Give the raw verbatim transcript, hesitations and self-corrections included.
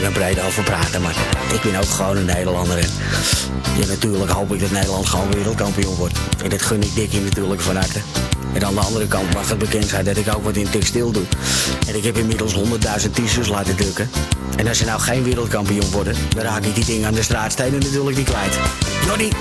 lang en breed over praten, maar ik ben ook gewoon een Nederlander. En ja, natuurlijk hoop ik dat Nederland gewoon wereldkampioen wordt. En dat gun ik Dickie natuurlijk van harte. En aan de andere kant mag het bekend zijn dat ik ook wat in textiel doe. En ik heb inmiddels honderdduizend t-shirts laten drukken. En als ze nou geen wereldkampioen worden, dan raak ik die dingen aan de straatstenen natuurlijk niet kwijt. Jordi!